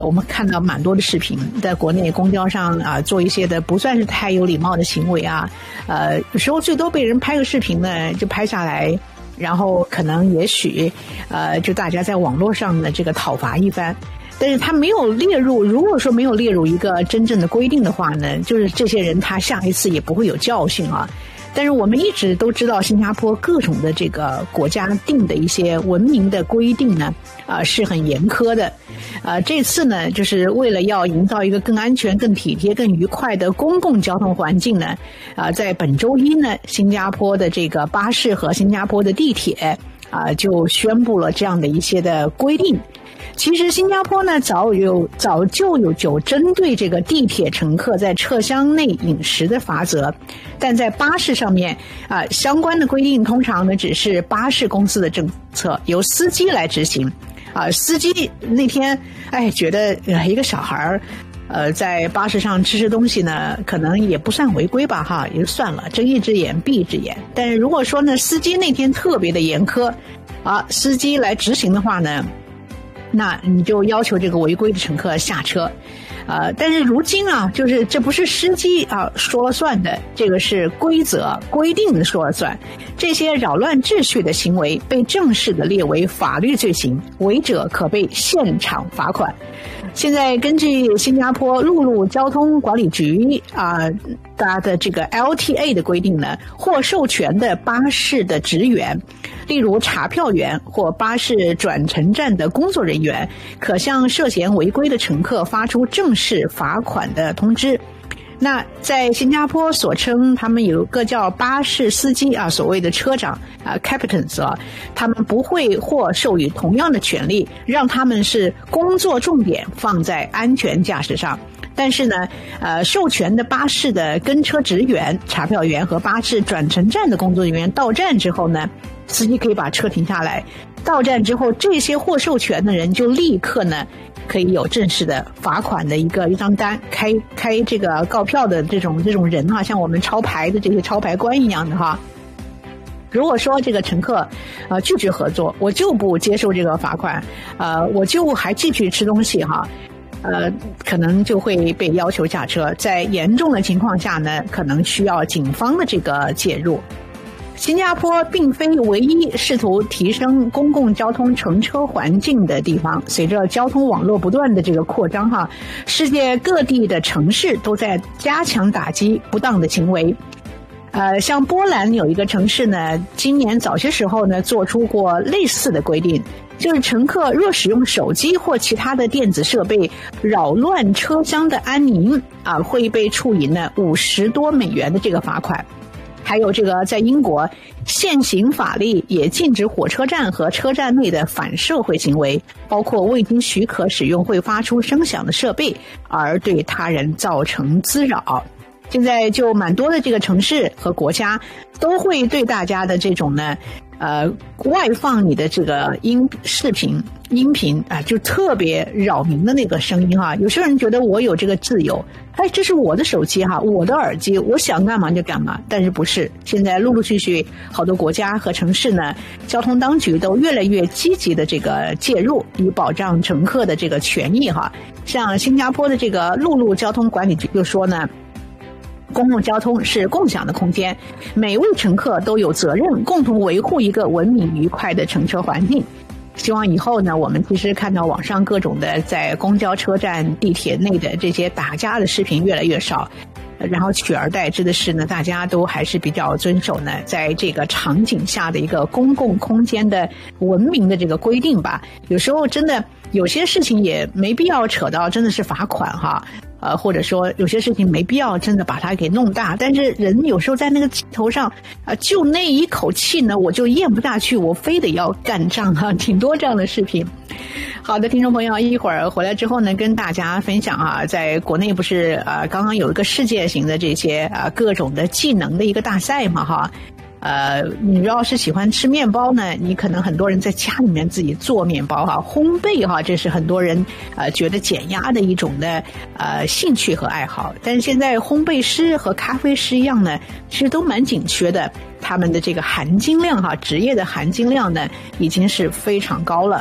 我们看到蛮多的视频，在国内公交上做一些的不算是太有礼貌的行为有时候最多被人拍个视频呢，就拍下来，然后可能也许就大家在网络上的这个讨伐一番。但是他没有列入，如果说没有列入一个真正的规定的话呢，就是这些人他下一次也不会有教训但是我们一直都知道新加坡各种的这个国家定的一些文明的规定呢是很严苛的这次呢就是为了要营造一个更安全更体贴更愉快的公共交通环境呢在本周一呢新加坡的这个巴士和新加坡的地铁就宣布了这样的一些的规定。其实新加坡呢早就有针对这个地铁乘客在车厢内饮食的法则，但在巴士上面相关的规定通常呢只是巴士公司的政策，由司机来执行司机那天觉得一个小孩在巴士上吃东西呢可能也不算违规吧也就算了，睁一只眼闭一只眼。但是如果说呢司机那天特别的严苛司机来执行的话呢，那你就要求这个违规的乘客下车但是如今就是这不是司机说了算的，这个是规则规定说了算。这些扰乱秩序的行为被正式的列为法律罪行，违者可被现场罚款。现在根据新加坡陆路交通管理局它的这个 LTA 的规定呢，获授权的巴士的职员，例如查票员或巴士转乘站的工作人员，可向涉嫌违规的乘客发出正式罚款的通知。那在新加坡所称他们有个叫巴士司机所谓的车长captains他们不会或授予同样的权利，让他们是工作重点放在安全驾驶上。但是呢授权的巴士的跟车职员、查票员和巴士转乘站的工作人员到站之后呢，司机可以把车停下来，到站之后这些获授权的人就立刻呢可以有正式的罚款的一张单，开这个告票的这种人像我们抄牌的这些抄牌官一样的如果说这个乘客拒绝合作，我就不接受这个罚款我就还继续吃东西可能就会被要求下车，在严重的情况下呢可能需要警方的这个介入。新加坡并非唯一试图提升公共交通乘车环境的地方，随着交通网络不断的这个扩张世界各地的城市都在加强打击不当的行为。像波兰有一个城市呢，今年早些时候呢做出过类似的规定，就是乘客若使用手机或其他的电子设备扰乱车厢的安宁会被处以呢50多美元的这个罚款。还有这个在英国现行法律也禁止火车站和车站内的反社会行为，包括未经许可使用会发出声响的设备而对他人造成滋扰。现在就蛮多的这个城市和国家都会对大家的这种呢外放你的这个视频音频就特别扰民的那个声音有些人觉得我有这个自由，这是我的手机我的耳机，我想干嘛就干嘛。但是不是，现在陆陆续续好多国家和城市呢，交通当局都越来越积极的这个介入，以保障乘客的这个权益像新加坡的这个陆路交通管理局就说呢，公共交通是共享的空间，每位乘客都有责任共同维护一个文明愉快的乘车环境。希望以后呢，我们其实看到网上各种的在公交车站、地铁内的这些打架的视频越来越少，然后取而代之的是呢，大家都还是比较遵守呢，在这个场景下的一个公共空间的文明的这个规定吧。有时候真的有些事情也没必要扯到真的是罚款或者说有些事情没必要真的把它给弄大，但是人有时候在那个气头上就那一口气呢，我就咽不下去，我非得要干仗挺多这样的视频。好的，听众朋友，一会儿回来之后呢，跟大家分享在国内不是刚刚有一个世界型的这些各种的技能的一个大赛嘛你要是喜欢吃面包呢，你可能很多人在家里面自己做面包烘焙这是很多人觉得减压的一种的兴趣和爱好。但是现在烘焙师和咖啡师一样呢，其实都蛮紧缺的，他们的这个含金量职业的含金量呢已经是非常高了。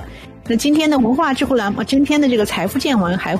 那今天的文化智库栏目，今天的这个财富见闻还